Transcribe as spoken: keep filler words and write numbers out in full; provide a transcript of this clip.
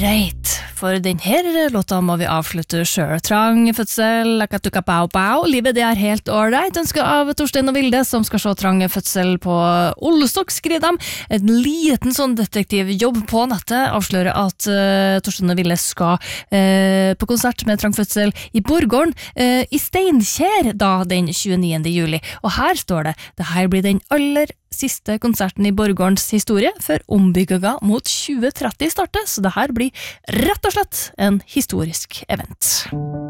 Greit, for denne låta må vi avslutte selv. Trang fødsel, lakatuka pau pau. Livet det er helt ålreit. Ønsker av Torstein og Vilde, som skal se Trang fødsel på Olstok, skriver dem. En liten sånn detektivjobb på nettet avslører at uh, Torstein og Vilde skal uh, på konsert med Trang fødsel i Borgården uh, i Steinkjer da den tjueniende juli. Og her står det, det her blir den aller siste konserten i Borgårdens historie før ombygginga mot tjue tretti starter, så det her blir rett og slett en historisk event.